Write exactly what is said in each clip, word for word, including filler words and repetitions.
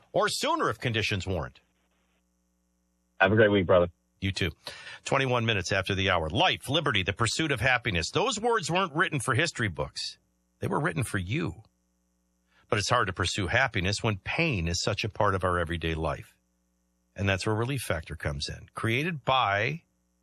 or sooner if conditions warrant. Have a great week, brother. You too. twenty-one minutes after the hour. Life, liberty, the pursuit of happiness. Those words weren't written for history books. They were written for you. But it's hard to pursue happiness when pain is such a part of our everyday life. And that's where Relief Factor comes in. Created by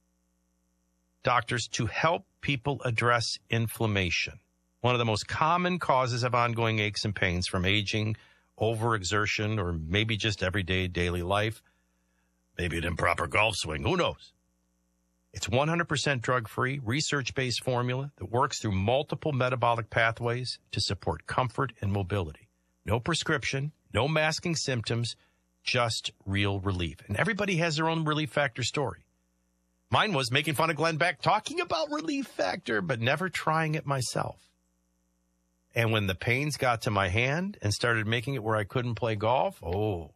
doctors to help people address inflammation. One of the most common causes of ongoing aches and pains from aging, overexertion, or maybe just everyday daily life. Maybe an improper golf swing. Who knows? It's one hundred percent drug-free, research-based formula that works through multiple metabolic pathways to support comfort and mobility. No prescription, no masking symptoms, just real relief. And everybody has their own Relief Factor story. Mine was making fun of Glenn Beck, talking about Relief Factor, but never trying it myself. And when the pains got to my hand and started making it where I couldn't play golf, oh,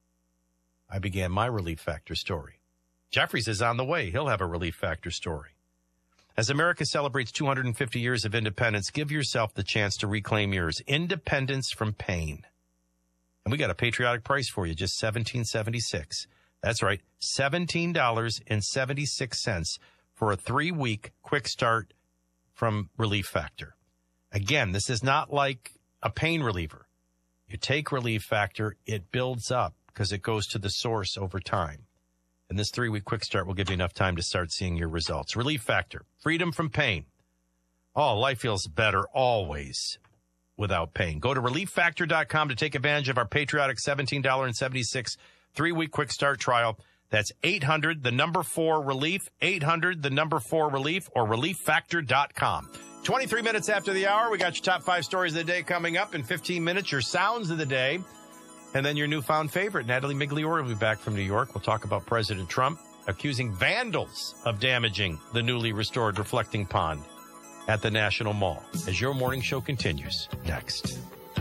I began my Relief Factor story. Jeffries is on the way. He'll have a Relief Factor story. As America celebrates two hundred fifty years of independence, give yourself the chance to reclaim yours. Independence from pain. And we got a patriotic price for you, just seventeen dollars and seventy-six cents. That's right, seventeen dollars and seventy-six cents for a three-week quick start from Relief Factor. Again, this is not like a pain reliever. You take Relief Factor, it builds up because it goes to the source over time. And this three-week quick start will give you enough time to start seeing your results. Relief Factor, freedom from pain. Oh, life feels better always without pain. Go to relief factor dot com to take advantage of our patriotic seventeen dollars and seventy-six cents three-week quick start trial. That's eight hundred, the number four, relief, eight hundred, the number four, relief, or relief factor dot com. twenty-three minutes after the hour, we got your top five stories of the day coming up. In fifteen minutes, your sounds of the day. And then your newfound favorite, Natalie Migliore, will be back from New York. We'll talk about President Trump accusing vandals of damaging the newly restored reflecting pond at the National Mall. As your morning show continues, next.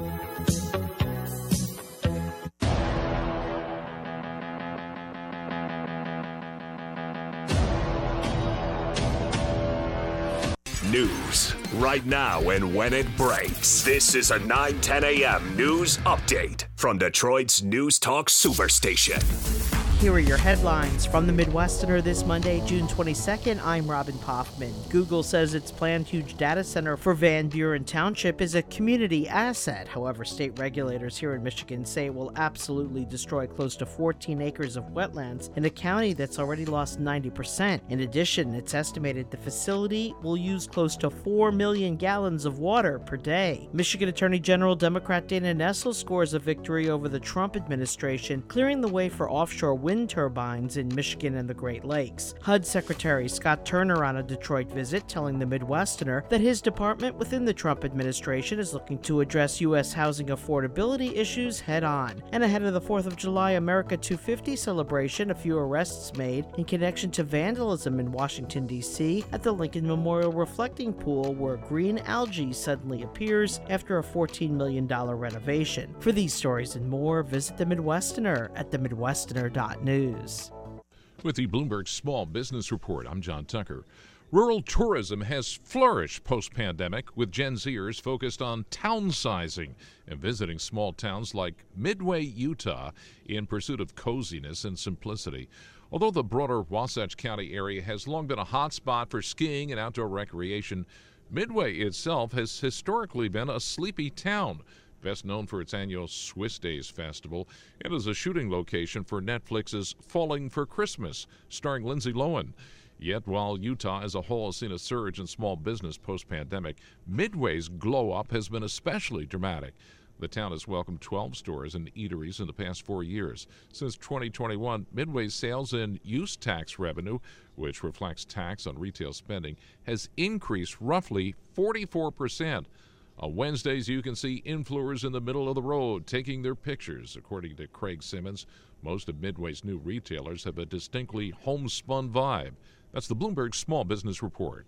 News right now and when it breaks. This is a nine ten a.m. news update from Detroit's News Talk Superstation. Here are your headlines from the Midwesterner this Monday, June twenty-second. I'm Robin Poffman. Google says its planned huge data center for Van Buren Township is a community asset. However, state regulators here in Michigan say it will absolutely destroy close to fourteen acres of wetlands in a county that's already lost ninety percent. In addition, it's estimated the facility will use close to four million gallons of water per day. Michigan Attorney General Democrat Dana Nessel scores a victory over the Trump administration, clearing the way for offshore wind wind turbines in Michigan and the Great Lakes. H U D Secretary Scott Turner on a Detroit visit telling the Midwesterner that his department within the Trump administration is looking to address U S housing affordability issues head-on. And ahead of the fourth of July America two fifty celebration, a few arrests made in connection to vandalism in Washington, D C at the Lincoln Memorial Reflecting Pool, where green algae suddenly appears after a fourteen million dollars renovation. For these stories and more, visit the Midwesterner at the midwesterner dot news. With the Bloomberg Small Business Report, I'm John Tucker. Rural tourism has flourished post-pandemic, with Gen Zers focused on town sizing and visiting small towns like Midway, Utah, in pursuit of coziness and simplicity. Although the broader Wasatch County area has long been a hot spot for skiing and outdoor recreation, Midway itself has historically been a sleepy town, best known for its annual Swiss Days Festival, and as a shooting location for Netflix's Falling for Christmas, starring Lindsay Lohan. Yet, while Utah as a whole has seen a surge in small business post-pandemic, Midway's glow-up has been especially dramatic. The town has welcomed twelve stores and eateries in the past four years. Since twenty twenty-one, Midway's sales and use tax revenue, which reflects tax on retail spending, has increased roughly forty-four percent. On Wednesdays, you can see influencers in the middle of the road taking their pictures. According to Craig Simmons, most of Midway's new retailers have a distinctly homespun vibe. That's the Bloomberg Small Business Report.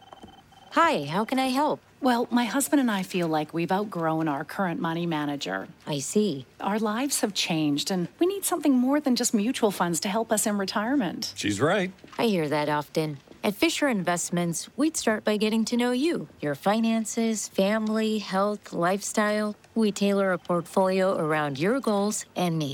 Hi, how can I help? Well, my husband and I feel like we've outgrown our current money manager. I see. Our lives have changed, and we need something more than just mutual funds to help us in retirement. She's right. I hear that often. At Fisher Investments, we'd start by getting to know you, your finances, family, health, lifestyle. We tailor a portfolio around your goals and needs.